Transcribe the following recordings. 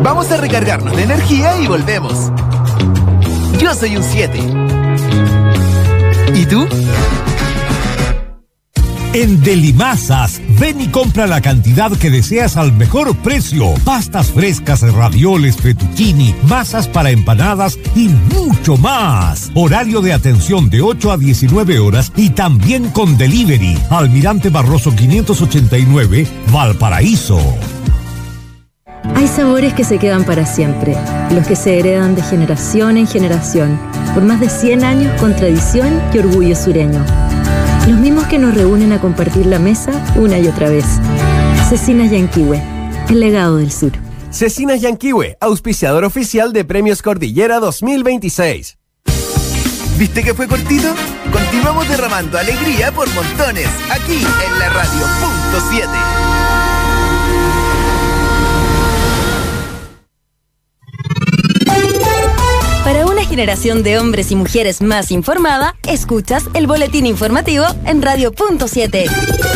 Vamos a recargarnos de energía y volvemos. Yo soy un 7. ¿Y tú? En Delimasas, ven y compra la cantidad que deseas al mejor precio. Pastas frescas, ravioles, fettuccini, masas para empanadas y mucho más. Horario de atención de 8 a 19 horas y también con delivery. Almirante Barroso 589, Valparaíso. Hay sabores que se quedan para siempre, los que se heredan de generación en generación, por más de 100 años con tradición y orgullo sureño. Los mismos que nos reúnen a compartir la mesa una y otra vez. Cecinas Yanquihue, el legado del sur. Cecinas Yanquihue, auspiciador oficial de Premios Cordillera 2026. ¿Viste que fue cortito? Continuamos derramando alegría por montones, aquí en la radio .7. Para una generación de hombres y mujeres más informada, escuchas el boletín informativo en Radio .7.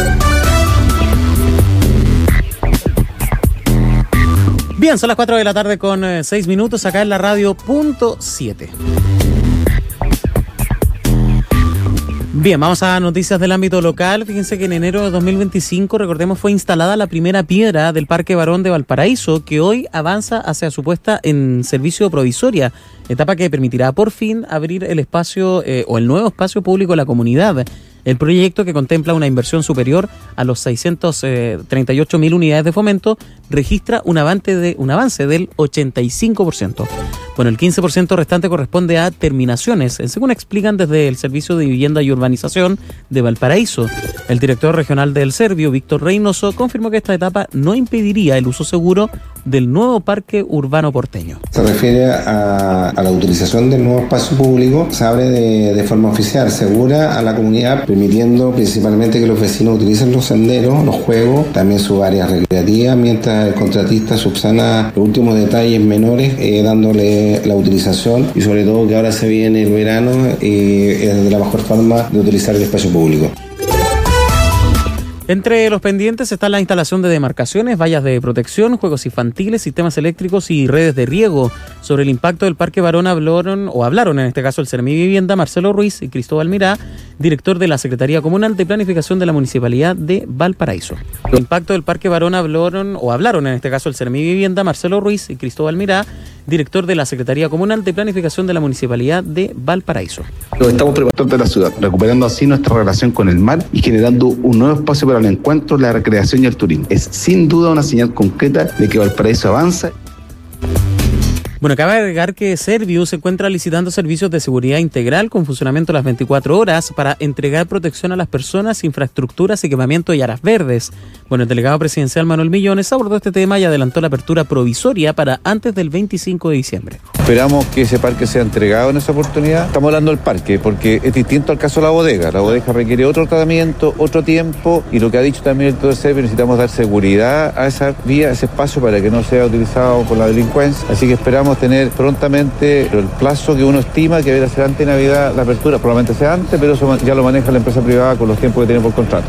Bien, son las 4 de la tarde con 6 minutos acá en la Radio .7. Bien, vamos a noticias del ámbito local. Fíjense que en enero de 2025, recordemos, fue instalada la primera piedra del Parque Barón de Valparaíso, que hoy avanza hacia su puesta en servicio provisoria, etapa que permitirá por fin abrir el espacio o el nuevo espacio público a la comunidad. El proyecto, que contempla una inversión superior a los 638.000 unidades de fomento, registra un avance del 85%. Bueno, el 15% restante corresponde a terminaciones, según explican desde el Servicio de Vivienda y Urbanización de Valparaíso. El director regional del Servio, Víctor Reynoso, confirmó que esta etapa no impediría el uso seguro del nuevo parque urbano porteño. Se refiere a la utilización del nuevo espacio público. Se abre de forma oficial, segura a la comunidad, permitiendo principalmente que los vecinos utilicen los senderos, los juegos, también sus áreas recreativas, mientras el contratista subsana los últimos detalles menores, dándole la utilización, y sobre todo que ahora se viene el verano, es de la mejor forma de utilizar el espacio público. Entre los pendientes está la instalación de demarcaciones, vallas de protección, juegos infantiles, sistemas eléctricos y redes de riego. Sobre el impacto del Parque Barón hablaron en este caso el Sermivivienda, Marcelo Ruiz, y Cristóbal Mirá, director de la Secretaría Comunal de Planificación de la Municipalidad de Valparaíso. El impacto del Parque Barón hablaron en este caso el Sermivivienda, Marcelo Ruiz, y Cristóbal Mirá, director de la Secretaría Comunal de Planificación de la Municipalidad de Valparaíso. Estamos preparando la ciudad, recuperando así nuestra relación con el mar y generando un nuevo espacio para el encuentro, la recreación y el turismo. Es sin duda una señal concreta de que Valparaíso avanza. Bueno, cabe agregar que Serviu se encuentra licitando servicios de seguridad integral con funcionamiento las 24 horas para entregar protección a las personas, infraestructuras, equipamiento y áreas verdes. Bueno, el delegado presidencial Manuel Millones abordó este tema y adelantó la apertura provisoria para antes del 25 de diciembre. Esperamos que ese parque sea entregado en esa oportunidad. Estamos hablando del parque porque es distinto al caso de la bodega. La bodega requiere otro tratamiento, otro tiempo, y lo que ha dicho también el director de Serviu, necesitamos dar seguridad a esa vía, a ese espacio, para que no sea utilizado por la delincuencia. Así que esperamos tener prontamente el plazo que uno estima que debería ser antes de Navidad la apertura, probablemente sea antes, pero eso ya lo maneja la empresa privada con los tiempos que tiene por contrato.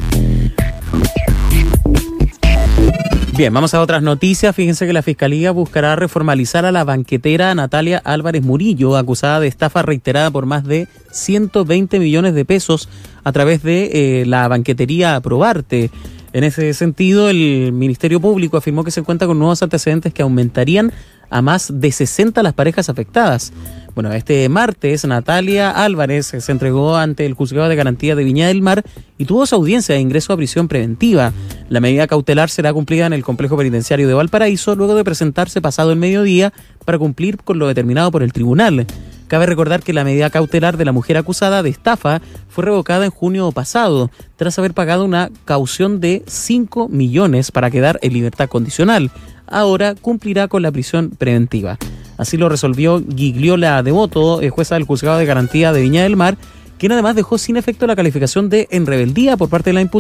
Bien, vamos a otras noticias. Fíjense que la Fiscalía buscará reformalizar a la banquetera Natalia Álvarez Murillo, acusada de estafa reiterada por más de 120 millones de pesos a través de la banquetería Aprobarte. En ese sentido, el Ministerio Público afirmó que se cuenta con nuevos antecedentes que aumentarían a más de 60 las parejas afectadas. Bueno, este martes Natalia Álvarez se entregó ante el Juzgado de Garantía de Viña del Mar y tuvo su audiencia de ingreso a prisión preventiva. La medida cautelar será cumplida en el complejo penitenciario de Valparaíso luego de presentarse pasado el mediodía para cumplir con lo determinado por el tribunal. Cabe recordar que la medida cautelar de la mujer acusada de estafa fue revocada en junio pasado, tras haber pagado una caución de 5 millones para quedar en libertad condicional. Ahora cumplirá con la prisión preventiva. Así lo resolvió Gigliola Devoto, jueza del Juzgado de Garantía de Viña del Mar, quien además dejó sin efecto la calificación de en rebeldía por parte de la imputada